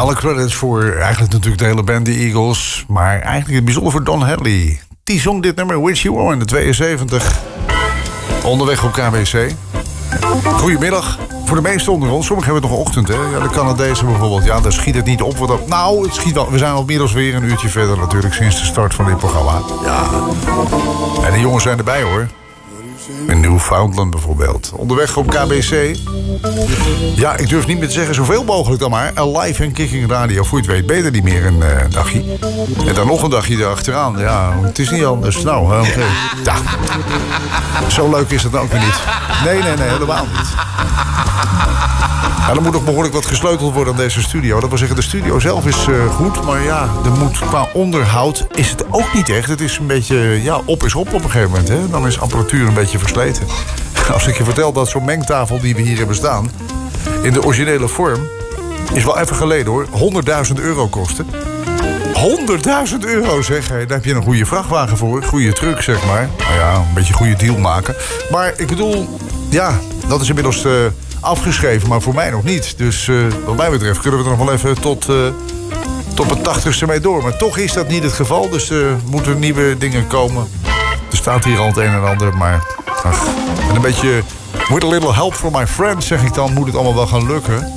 alle credits voor eigenlijk natuurlijk de hele band, de Eagles. Maar eigenlijk het bijzonder voor Don Henley. Die zong dit nummer, Wish You Were, in de 72. Onderweg op KBC. Goedemiddag. Voor de meesten onder ons. Sommigen hebben het nog ochtend, hè. Ja, de Canadezen bijvoorbeeld. Ja, daar schiet het niet op. Het schiet wel. We zijn al inmiddels weer een uurtje verder natuurlijk sinds de start van dit programma. Ja. En de jongens zijn erbij, hoor. In Newfoundland bijvoorbeeld. Onderweg op KBC. Ja, ik durf niet meer te zeggen zoveel mogelijk dan maar. Live en Kicking Radio. Voor je het weet, beter niet meer een dagje. En dan nog een dagje erachteraan. Ja, het is niet anders. Nou, oké. Ja. Zo leuk is het ook weer niet. Nee, helemaal niet. Ja, er moet nog behoorlijk wat gesleuteld worden aan deze studio. Dat wil zeggen, de studio zelf is goed. Maar ja, qua onderhoud is het ook niet echt. Het is een beetje, op is op een gegeven moment. Hè? Dan is apparatuur een beetje versleten. Als ik je vertel dat zo'n mengtafel die we hier hebben staan... in de originele vorm, is wel even geleden hoor, €100.000 kostte. €100.000 zeg. Hey, daar heb je een goede vrachtwagen voor. Goede truck, zeg maar. Nou ja, een beetje een goede deal maken. Maar ik bedoel, ja, dat is inmiddels afgeschreven, maar voor mij nog niet. Dus wat mij betreft kunnen we er nog wel even tot het 80ste mee door. Maar toch is dat niet het geval, dus moeten nieuwe dingen komen. Er staat hier al het een en ander, maar... en een beetje... with a little help from my friends, zeg ik dan, moet het allemaal wel gaan lukken.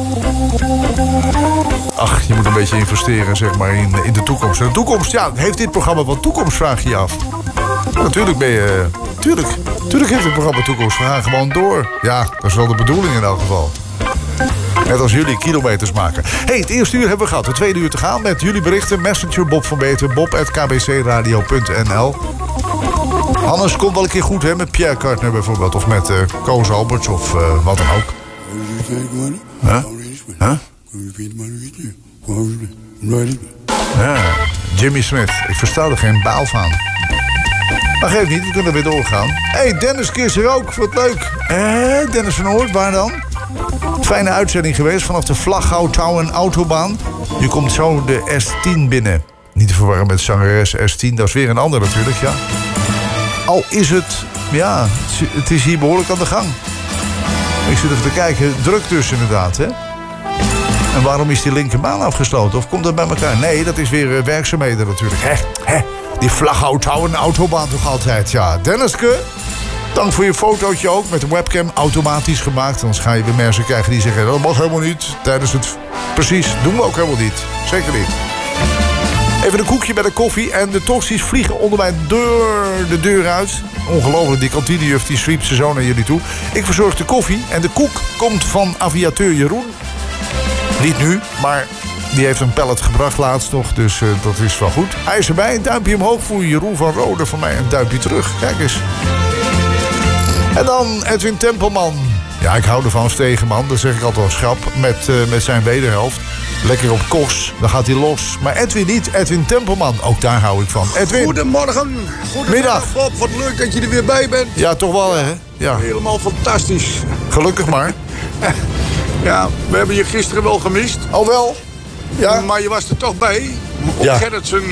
Ach, je moet een beetje investeren, zeg maar, in de toekomst. En de toekomst, ja, heeft dit programma wat toekomst, vraag je je af. Ja, natuurlijk ben je... Tuurlijk heeft het programma toekomst. We gaan gewoon door. Ja, dat is wel de bedoeling in elk geval. Net als jullie kilometers maken. Hey, het eerste uur hebben we gehad. Het tweede uur te gaan met jullie berichten. Messenger Bob van Beter. bob@kbcradio.nl. Hannes komt wel een keer goed, hè? Met Pierre Kartner bijvoorbeeld. Of met Koos Alberts of wat dan ook. Ja, Jimmy Smith. Ik versta er geen baal van. Maar geef niet, we kunnen weer doorgaan. Hey, Dennis is er ook. Wat leuk. Dennis van Oort, waar dan? Fijne uitzending geweest vanaf de Vlaghouw-Touwen Autobaan. Je komt zo de S10 binnen. Niet te verwarren met zangeres S10, dat is weer een ander natuurlijk, ja. Al is het, ja, het is hier behoorlijk aan de gang. Ik zit even te kijken, druk dus inderdaad, hè. En waarom is die linkerbaan afgesloten? Of komt dat bij elkaar? Nee, dat is weer werkzaamheden natuurlijk. Hè? Die Vlaghouw-Touwen Autobaan toch altijd, ja. Denniske, dank voor je fotootje ook, met de webcam automatisch gemaakt. Anders ga je weer mensen krijgen die zeggen, dat mag helemaal niet tijdens het... Precies, doen we ook helemaal niet. Zeker niet. Even een koekje bij de koffie en de tosti's vliegen onder mij door de deur uit. Ongelooflijk, die kantinejuf die sweept ze zo naar jullie toe. Ik verzorg de koffie en de koek komt van aviateur Jeroen. Niet nu, maar die heeft een pallet gebracht laatst nog, dus dat is wel goed. Hij is erbij, een duimpje omhoog voor Jeroen van Rode, voor mij een duimpje terug. Kijk eens. En dan Edwin Tempelman. Ja, ik hou ervan, Stegenman, dat zeg ik altijd wel schrap, met zijn wederhelft. Lekker op kos, dan gaat hij los. Maar Edwin niet, Edwin Tempelman, ook daar hou ik van. Edwin. Goedemorgen. Middag. Bob, wat leuk dat je er weer bij bent. Ja, toch wel, hè? Ja. Helemaal fantastisch. Gelukkig maar. Ja, we hebben je gisteren wel gemist. Oh wel? Ja. Maar je was er toch bij. Op Ja. Gerrit zijn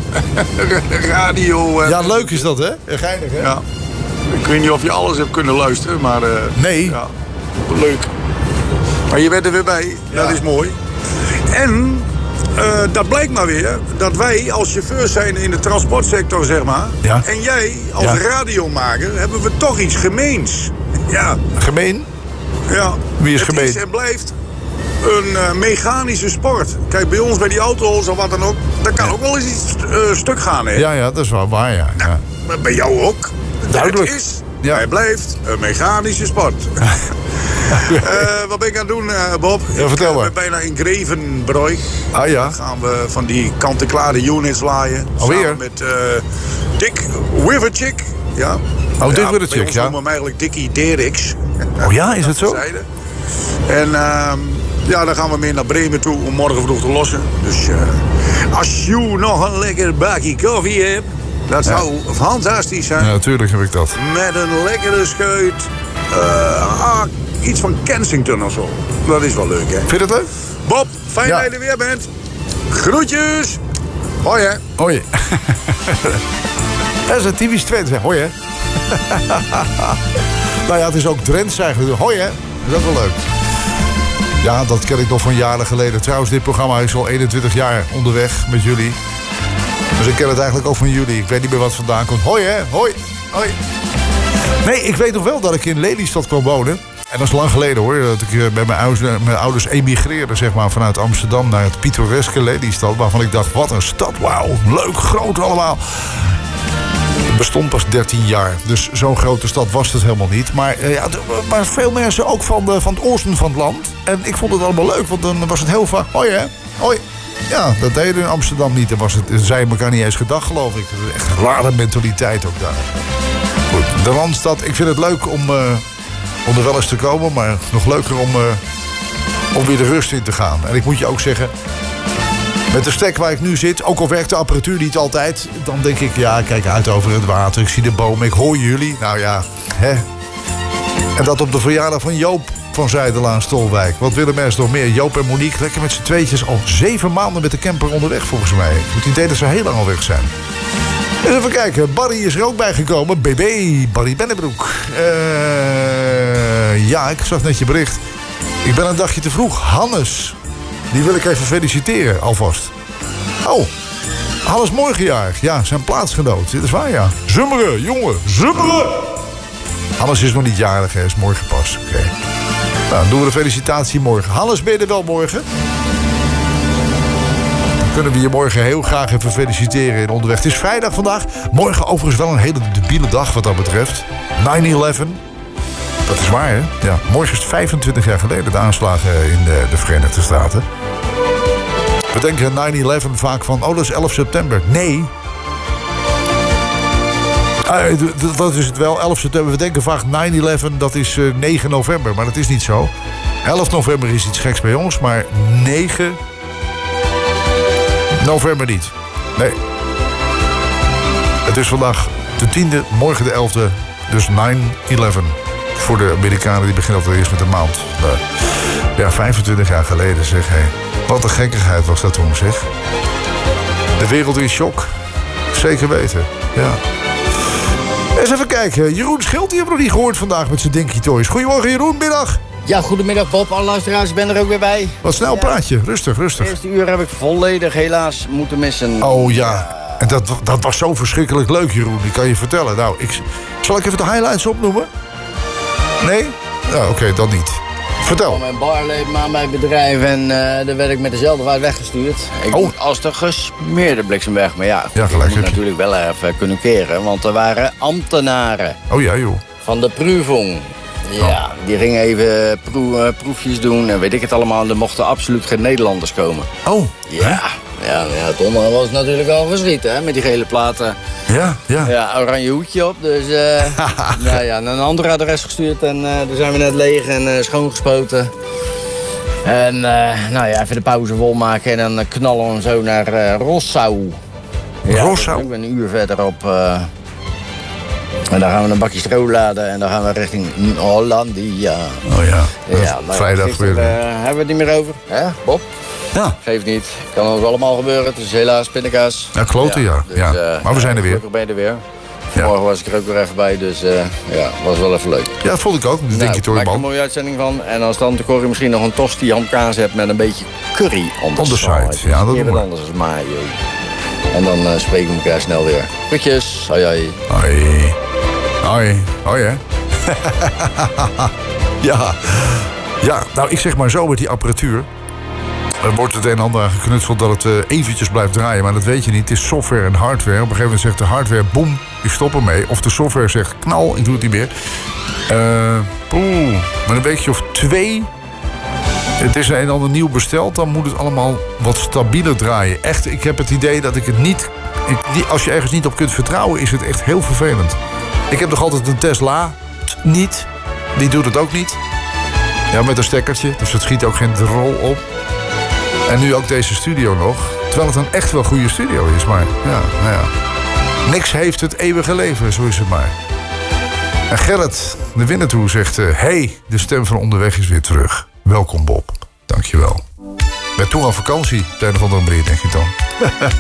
radio. Ja, leuk is dat, hè? Geinig, hè? Ja. Ik weet niet of je alles hebt kunnen luisteren, maar... Nee. Ja, leuk. Maar je bent er weer bij. Ja. Dat is mooi. En dat blijkt maar weer dat wij als chauffeurs zijn in de transportsector, zeg maar. Ja. En jij als Ja. radiomaker hebben we toch iets gemeens. Ja. Gemeen? Ja. Wie is Het gemeen? is en blijft een mechanische sport. Kijk, bij ons, bij die auto's of wat dan ook, daar kan ook wel eens iets stuk gaan, hè? Ja, dat is wel waar, ja. Ja. Maar bij jou ook. Duidelijk. Het is, Ja. hij blijft een mechanische sport. Wat ben ik aan het doen, Bob? Ja, vertel maar. Ik ben bijna in Grevenbroich. Ah ja. Dan gaan we van die kant-en-klare units laaien. Alweer? Samen met Dick Wiverchick. Ja. Oh, Dick Wiverchick, bij ons ja. noemen we hem eigenlijk Dickie Derricks. Oh ja, is het zo? En ja, dan gaan we meer naar Bremen toe om morgen vroeg te lossen. Dus als je nog een lekker bakje koffie hebt, dat zou fantastisch zijn. Ja, natuurlijk heb ik dat. Met een lekkere scheut. Iets van Kensington of zo. Dat is wel leuk, hè? Vind je dat leuk? Bob, fijn Ja. dat je er weer bent. Groetjes. Hoi, hè. Hoi. Dat is een typisch Twents, hè. Hoi, hè. Nou ja, het is ook Drents eigenlijk. Hoi, hè. Dat is ook wel leuk. Ja, dat ken ik nog van jaren geleden. Trouwens, dit programma is al 21 jaar onderweg met jullie. Dus ik ken het eigenlijk ook van jullie. Ik weet niet meer wat vandaan komt. Hoi, hè? Hoi. Hoi. Nee, ik weet nog wel dat ik in Lelystad kwam wonen. En dat is lang geleden, hoor. Dat ik met mijn ouders emigreerde, zeg maar, vanuit Amsterdam naar het pittoreske Lelystad. Waarvan ik dacht, wat een stad. Wauw, leuk, groot allemaal. Het bestond pas 13 jaar. Dus zo'n grote stad was het helemaal niet. Maar, maar veel mensen ook van het oosten van het land. En ik vond het allemaal leuk, want dan was het heel vaak... Hoi, hè? Hoi. Ja, dat deden we in Amsterdam niet. Dan zei elkaar niet eens gedag, geloof ik. Echt een rare mentaliteit ook daar. Goed, de Randstad. Ik vind het leuk om er wel eens te komen. Maar nog leuker om weer de rust in te gaan. En ik moet je ook zeggen... Met de stek waar ik nu zit, ook al werkt de apparatuur niet altijd... dan denk ik, ja, kijk uit over het water. Ik zie de bomen, ik hoor jullie. Nou ja, hè. En dat op de verjaardag van Joop van Zijdelaan Stolwijk. Wat willen mensen nog meer? Joop en Monique, lekker met z'n tweetjes... al 7 maanden met de camper onderweg, volgens mij. Het idee dat ze heel lang al weg zijn. Dus even kijken, Barry is er ook bijgekomen. BB, Barry Bennebroek. Ja, ik zag net je bericht. Ik ben een dagje te vroeg. Hannes... Die wil ik even feliciteren, alvast. Oh, Hannes morgenjarig. Ja, zijn plaatsgenoot. Dit is waar, ja. Zummeren, jongen, zummeren! Hannes is nog niet jarig, hè. Is morgen pas. Oké. Nou, dan doen we de felicitatie morgen. Hannes, ben je er wel morgen? Dan kunnen we je morgen heel graag even feliciteren in onderweg. Het is vrijdag vandaag. Morgen overigens wel een hele debiele dag wat dat betreft. 9/11. Dat is waar, hè? Ja, morgen is het 25 jaar geleden de aanslagen in de Verenigde Staten. We denken 9/11 vaak van, oh, dat is 11 september. Nee. Dat is het wel, 11 september. We denken vaak 9/11, dat is 9 november. Maar dat is niet zo. 11 november is iets geks bij ons, maar 9 november niet. Nee. Het is vandaag de 10e, morgen de 11e. Dus 9/11. Voor de Amerikanen, die beginnen altijd eerst met de maand. Ja, 25 jaar geleden, zeg. Hey. Wat een gekkigheid was dat toen, zeg. De wereld in shock. Zeker weten, ja. Eens even kijken. Jeroen Schild, die hebben we nog niet gehoord vandaag met zijn Dinky Toys. Goedemorgen, Jeroen, middag. Ja, goedemiddag Bob. Alle luisteraars, ik ben er ook weer bij. Wat snel praat je. Rustig, rustig. Het eerste uur heb ik volledig helaas moeten missen. Oh ja. En dat was zo verschrikkelijk leuk, Jeroen. Die kan je vertellen. Nou, zal ik even de highlights opnoemen? Nee? Ja, oké, dan niet. Vertel. Mijn barleven aan mijn bedrijf en daar werd ik met dezelfde vaart weggestuurd. Ik moet als de gesmeerde bliksem weg. Maar ja, ja, ik moet natuurlijk wel even kunnen keren. Want er waren ambtenaren. Oh ja, joh. Van de Prüfung. Ja, die gingen even proefjes doen en weet ik het allemaal. Er mochten absoluut geen Nederlanders komen. Oh. Ja. Ja, Tom was natuurlijk al verschieten, hè, met die gele platen. Ja. Ja, oranje hoedje op, dus naar een ander adres gestuurd. En daar zijn we net leeg en schoongespoten. En even de pauze volmaken en dan knallen we zo naar Rossau. Ja, Rossau? Ik ben een uur verderop. En dan gaan we een bakje stro laden en dan gaan we richting Hollandia. Oh ja, vrijdag weer. Hebben we het niet meer over, hè, Bob? Ja. Geeft niet. Kan ons allemaal gebeuren. Het is helaas pindakaas. Ja, kloten, ja. Dus, maar we zijn er weer. Gelukkig ben je er weer. Vanmorgen was ik er ook weer even bij, dus was wel even leuk. Ja, dat vond ik ook. Dat denk je toch, man. Maak er een mooie uitzending van. En als dan de Corrie misschien nog een tosti hamkaas hebt met een beetje curry on the side. Ja, dat is wat anders dan mayo. En dan spreken we elkaar snel weer. Groetjes. Hoi, hoi. Hoi. Hoi. Hoi, hè. Ja, nou, ik zeg maar zo met die apparatuur. Er wordt het een en ander aan geknutseld dat het eventjes blijft draaien. Maar dat weet je niet. Het is software en hardware. Op een gegeven moment zegt de hardware, boem, ik stop ermee. Of de software zegt, knal, ik doe het niet meer. Maar een weekje of 2... Het is een en ander nieuw besteld. Dan moet het allemaal wat stabieler draaien. Echt, ik heb het idee dat ik het niet... als je ergens niet op kunt vertrouwen, is het echt heel vervelend. Ik heb nog altijd een Tesla. Niet. Die doet het ook niet. Ja, met een stekkertje. Dus het schiet ook geen drol op. En nu ook deze studio nog. Terwijl het een echt wel goede studio is. Maar ja. Niks heeft het eeuwige leven, zo is het maar. En Gerrit, de Winnetou, zegt... hey, de stem van onderweg is weer terug. Welkom, Bob. Dankjewel. Ik ben toen aan vakantie, de een of andere manier, denk ik dan.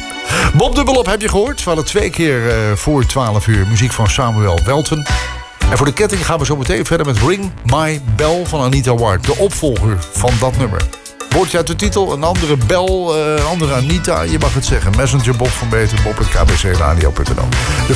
Bob Dubbelop heb je gehoord. We hadden 2 keer voor 12 uur muziek van Samuel Welten. En voor de ketting gaan we zo meteen verder met Ring My Bell van Anita Ward. De opvolger van dat nummer. Woordje uit de titel, een andere bel, een andere Anita. Je mag het zeggen. Messenger Bob van Beter, Bob@kbcradio.nl.